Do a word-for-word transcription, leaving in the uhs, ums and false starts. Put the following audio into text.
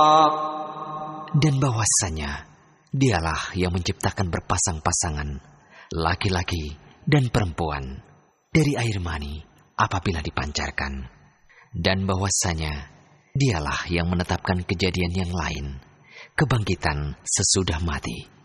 Dan bahwasanya Dialah yang menciptakan berpasang-pasangan laki-laki dan perempuan dari air mani apabila dipancarkan, dan bahwasanya Dialah yang menetapkan kejadian yang lain, kebangkitan sesudah mati.